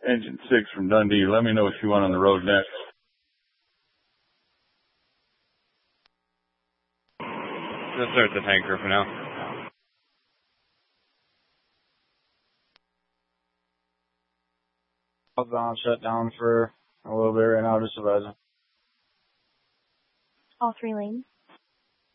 Engine 6 from Dundee. Let me know what you want on the road next. Just start the tanker for now. Southbound shut down for a little bit right now, just advising. All 3 lanes.